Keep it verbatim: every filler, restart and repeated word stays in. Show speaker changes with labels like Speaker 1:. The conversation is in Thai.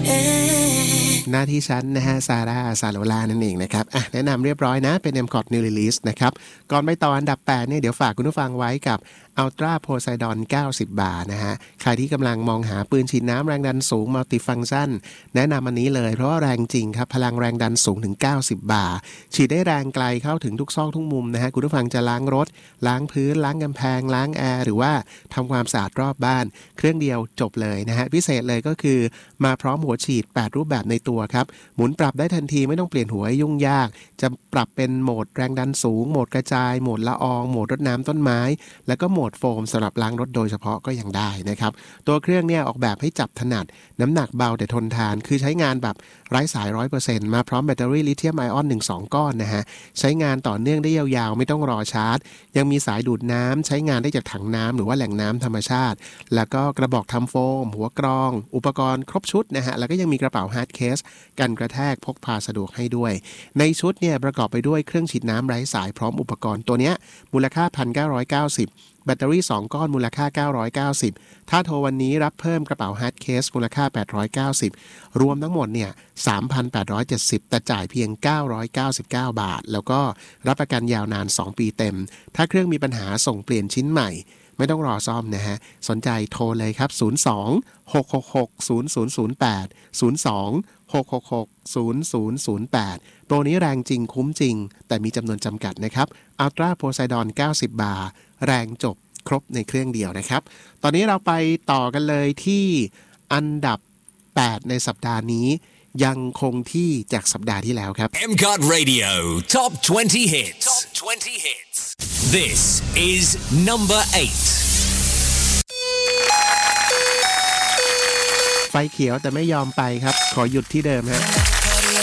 Speaker 1: หน้าที่ชั้นนะฮะซาร่าซาโลลานั่นเองนะครับอ่ะแนะนำเรียบร้อยนะเป็น เอ็ม คอ ที New Release นะครับก่อนไปต่ออันดับแปดเนี่ยเดี๋ยวฝากคุณผู้ฟังไว้กับ Ultra Poseidon เก้าสิบบาร์นะฮะใครที่กำลังมองหาปืนฉีดน้ำแรงดันสูง Multifunction แนะนำอันนี้เลยเพราะว่าแรงจริงครับพลังแรงดันสูงถึงเก้าสิบบาร์ฉีดได้แรงไกลเข้าถึงทุกซอกทุกมุมนะฮะคุณผู้ฟังจะล้างรถล้างพื้นล้างกำแพงล้างแอร์หรือว่าทำความสะอาดรอบบ้านเครื่องเดียวจบเลยนะฮะพิเศษเลยก็คือมาพร้อมหัวฉีดแปดรูปแบบในตัวครับหมุนปรับได้ทันทีไม่ต้องเปลี่ยนหัวให้ยุ่งยากจะปรับเป็นโหมดแรงดันสูงโหมดกระจายโหมดละอองโหมดรดน้ำต้นไม้แล้วก็โหมดโฟมสำหรับล้างรถโดยเฉพาะก็ยังได้นะครับตัวเครื่องเนี่ยออกแบบให้จับถนัดน้ำหนักเบาแต่ทนทานคือใช้งานแบบไร้สาย ร้อยเปอร์เซ็นต์ มาพร้อมแบตเตอรี่ลิเธียมไอออน หนึ่งถึงสอง ก้อนนะฮะใช้งานต่อเนื่องได้ยาวๆไม่ต้องรอชาร์จยังมีสายดูดน้ำใช้งานได้จากถังน้ำหรือว่าแหล่งน้ำธรรมชาติแล้วก็กระบอกทำโฟมหัวกรองอุปกรณ์ครบชุดนะฮะแล้วก็ยังมีกระเป๋าฮาร์ดเคสกันกระแทกพกพาสะดวกให้ด้วยในชุดเนี่ยประกอบไปด้วยเครื่องฉีดน้ำไร้สายพร้อมอุปกรณ์ตัวเนี้ยมูลค่า หนึ่งพันเก้าร้อยเก้าสิบแบตเตอรี่สองก้อนมูลค่าเก้าร้อยเก้าสิบถ้าโทรวันนี้รับเพิ่มกระเป๋าฮาร์ดเคสมูลค่าแปดร้อยเก้าสิบรวมทั้งหมดเนี่ย สามพันแปดร้อยเจ็ดสิบ แต่จ่ายเพียงเก้าร้อยเก้าสิบเก้าบาทแล้วก็รับประกันยาวนานสองปีเต็มถ้าเครื่องมีปัญหาส่งเปลี่ยนชิ้นใหม่ไม่ต้องรอซ่อมนะฮะสนใจโทรเลยครับศูนย์ สอง หก หก หก ศูนย์ ศูนย์ ศูนย์ แปด ศูนย์ สอง หก หก หก ศูนย์ ศูนย์ ศูนย์ แปดโปรนี้แรงจริงคุ้มจริงแต่มีจำนวนจำกัดนะครับ Ultra Poseidon เก้าสิบบาร์แรงจบครบในเครื่องเดียวนะครับตอนนี้เราไปต่อกันเลยที่อันดับแปดในสัปดาห์นี้ยังคงที่จากสัปดาห์ที่แล้วครับ
Speaker 2: เอ็ม ซี โอ ที Radio Top twenty Hits Top twenty Hits This is number eight
Speaker 1: ไฟเขียวแต่ไม่ยอมไปครับขอหยุดที่เดิมฮะ